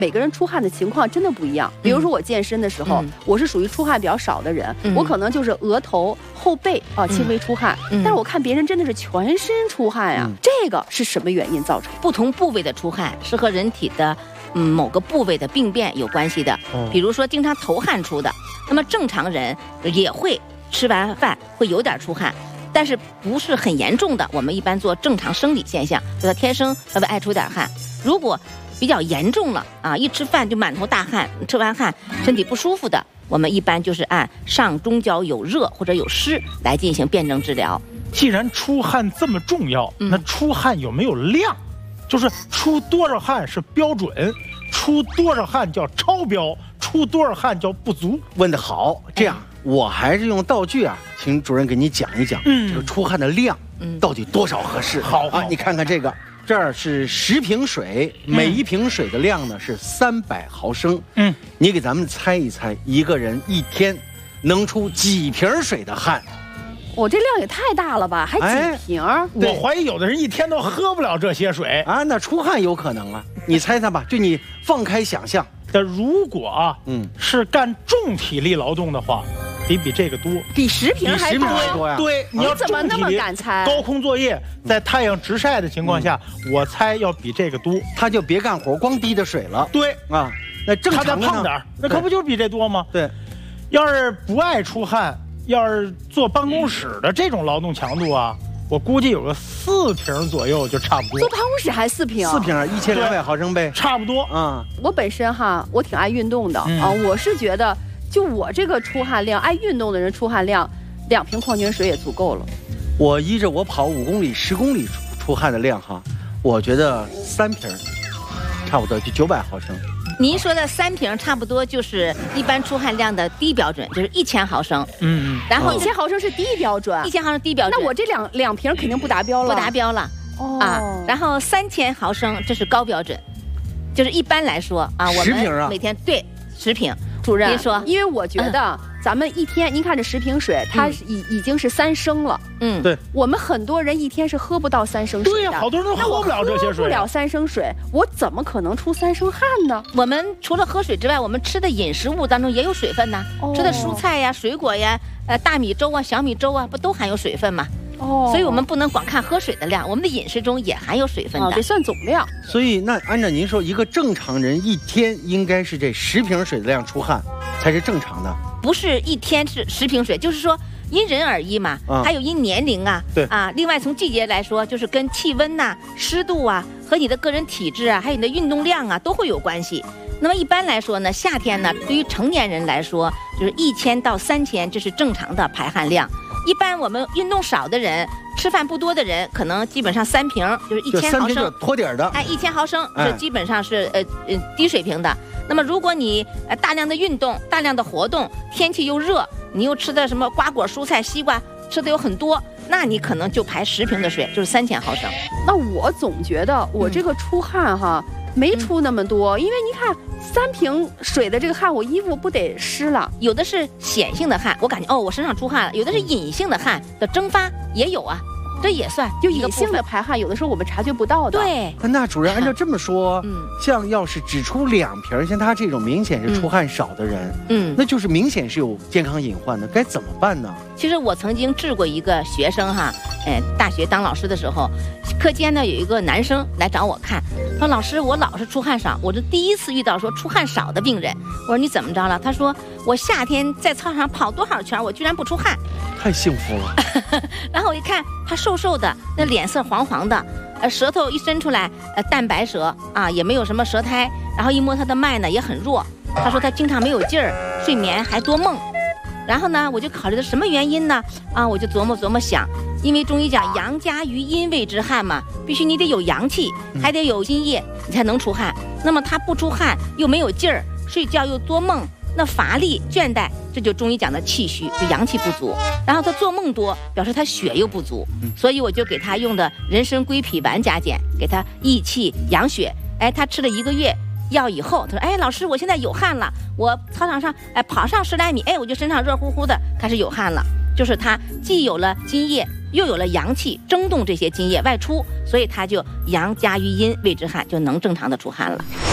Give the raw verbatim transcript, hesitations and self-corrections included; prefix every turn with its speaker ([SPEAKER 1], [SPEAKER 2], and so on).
[SPEAKER 1] 每个人出汗的情况真的不一样。比如说我健身的时候，嗯、我是属于出汗比较少的人，嗯、我可能就是额头、后背啊轻微出汗，嗯、但是我看别人真的是全身出汗呀、啊，嗯、这个是什么原因造成？
[SPEAKER 2] 不同部位的出汗是和人体的嗯某个部位的病变有关系的。哦、比如说经常头汗出的，那么正常人也会吃完饭会有点出汗。但是不是很严重的，我们一般做正常生理现象，就他天生稍微爱出点汗。如果比较严重了啊，一吃饭就满头大汗，吃完汗身体不舒服的，我们一般就是按上中焦有热或者有湿来进行辩证治疗。
[SPEAKER 3] 既然出汗这么重要，那出汗有没有量？嗯、就是出多少汗是标准，出多少汗叫超标，出多少汗叫不足。
[SPEAKER 4] 问得好，这样。嗯我还是用道具啊，请主任给你讲一讲，嗯，这个出汗的量，嗯，到底多少合适？
[SPEAKER 3] 好
[SPEAKER 4] 啊，你看看这个，这儿是十瓶水，每一瓶水的量呢是三百毫升，嗯，你给咱们猜一猜，一个人一天能出几瓶水的汗？
[SPEAKER 1] 我这量也太大了吧，还几瓶？哎、
[SPEAKER 3] 我怀疑有的人一天都喝不了这些水
[SPEAKER 4] 啊，那出汗有可能啊，你猜猜吧，就你放开想象。
[SPEAKER 3] 但如果啊，嗯，是干重体力劳动的话。比比这个多，
[SPEAKER 1] 比十瓶还多
[SPEAKER 4] 多呀！
[SPEAKER 3] 对，你要
[SPEAKER 1] 怎么那么敢猜？
[SPEAKER 3] 高空作业，在太阳直晒的情况下，嗯、我猜要比这个多。
[SPEAKER 4] 他就别干活，光滴的水了。
[SPEAKER 3] 对
[SPEAKER 4] 啊，那正常的
[SPEAKER 3] 他再胖点，那可不就比这多吗？
[SPEAKER 4] 对，
[SPEAKER 3] 要是不爱出汗，要是坐办公室的这种劳动强度啊，我估计有个四瓶左右就差不多。
[SPEAKER 1] 坐办公室还四瓶？
[SPEAKER 4] 四瓶，一千两百毫升呗，
[SPEAKER 3] 差不多。
[SPEAKER 4] 嗯，
[SPEAKER 1] 我本身哈，我挺爱运动的、嗯、啊，我是觉得。就我这个出汗量，爱运动的人出汗量，两瓶矿泉水也足够了。
[SPEAKER 4] 我依着我跑五公里、十公里出出汗的量哈，我觉得三瓶差不多就九百毫升。
[SPEAKER 2] 您说的三瓶差不多就是一般出汗量的低标准，就是一千毫升。嗯嗯。然后
[SPEAKER 1] 一千毫升是低标准，
[SPEAKER 2] 一千毫升低标准。
[SPEAKER 1] 那我这两两瓶肯定不达标了。
[SPEAKER 2] 不达标了。哦。啊，然后三千毫升这是高标准，就是一般来说啊，我们每天对十瓶。
[SPEAKER 1] 主任，
[SPEAKER 2] 您说，
[SPEAKER 1] 因为我觉得咱们一天，您看这十瓶水，它已已经是三升了。
[SPEAKER 4] 嗯，对。
[SPEAKER 1] 我们很多人一天是喝不到三升水的。
[SPEAKER 3] 对呀，好多人都喝不了这些水。
[SPEAKER 1] 喝不了三升水，我怎么可能出三升汗呢？
[SPEAKER 2] 我们除了喝水之外，我们吃的饮食物当中也有水分呢。哦、吃的蔬菜呀、水果呀、呃大米粥啊、小米粥啊，不都含有水分吗？哦，所以我们不能光看喝水的量，我们的饮食中也含有水分的，
[SPEAKER 1] 哦、得算总量。
[SPEAKER 4] 所以那按照您说，一个正常人一天应该是这十瓶水的量出汗才是正常的，
[SPEAKER 2] 不是一天是十瓶水，就是说因人而异嘛，啊、还有因年龄啊，
[SPEAKER 4] 对
[SPEAKER 2] 啊，另外从季节来说，就是跟气温呐、啊、湿度啊和你的个人体质啊，还有你的运动量啊都会有关系。那么一般来说呢，夏天呢，对于成年人来说，就是一千到三千，这是正常的排汗量。一般我们运动少的人，吃饭不多的人，可能基本上三瓶就是一千毫升，
[SPEAKER 4] 托底的。
[SPEAKER 2] 哎，一千毫升是基本上是、哎、呃呃低水平的。那么如果你呃大量的运动、大量的活动，天气又热，你又吃的什么瓜果蔬菜、西瓜吃的有很多，那你可能就排十瓶的水，就是三千毫升。
[SPEAKER 1] 那我总觉得我这个出汗哈。嗯没出那么多，因为你看三瓶水的这个汗，我衣服不得湿了。
[SPEAKER 2] 有的是显性的汗，我感觉哦，我身上出汗了；有的是隐性的汗的蒸发，也有啊，这也算
[SPEAKER 1] 就隐性的排汗，有的时候我们察觉不到的。
[SPEAKER 2] 对，
[SPEAKER 4] 那主任按照这么说，嗯，像要是只出两瓶，像他这种明显是出汗少的人，嗯，那就是明显是有健康隐患的，该怎么办呢？
[SPEAKER 2] 其实我曾经治过一个学生哈，哎，大学当老师的时候，课间呢有一个男生来找我看，说老师我老是出汗少，我这第一次遇到说出汗少的病人。我说你怎么着了？他说我夏天在操场上跑多少圈，我居然不出汗，
[SPEAKER 4] 太幸福了。
[SPEAKER 2] 然后我一看他瘦瘦的，那脸色黄黄的，呃，舌头一伸出来，呃，淡白舌啊，也没有什么舌苔，然后一摸他的脉呢也很弱。他说他经常没有劲儿，睡眠还多梦。然后呢，我就考虑的什么原因呢？啊，我就琢磨琢磨想，因为中医讲阳加于阴谓之汗嘛，必须你得有阳气，还得有津液，你才能出汗。那么他不出汗，又没有劲儿，睡觉又多梦，那乏力倦怠，这就中医讲的气虚，就阳气不足。然后他做梦多，表示他血又不足，所以我就给他用的人参归脾丸加减，给他益气养血。哎，他吃了一个月药以后，他说：“哎，老师，我现在有汗了，我操场上哎跑上十来米，哎，我就身上热乎乎的，开始有汗了。就是他既有了津液，又有了阳气蒸动这些津液外出，所以他就阳加于阴谓之汗，就能正常的出汗了。”